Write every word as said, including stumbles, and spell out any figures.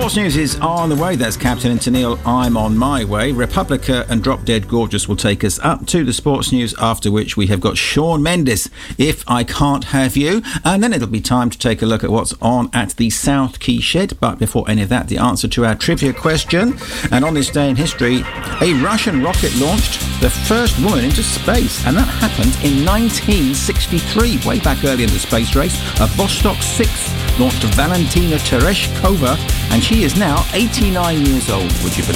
Sports news is on the way. That's Captain and Tennille. I'm on my way. Republica and Drop Dead Gorgeous will take us up to the sports news, after which we have got Shawn Mendes, If I Can't Have You. And then it'll be time to take a look at what's on at the South Key Shed. But before any of that, the answer to our trivia question. And on this day in history, a Russian rocket launched the first woman into space. And that happened in nineteen sixty-three, way back early in the space race. A Vostok six launched Valentina Tereshkova, and she is now eighty-nine years old, would you believe?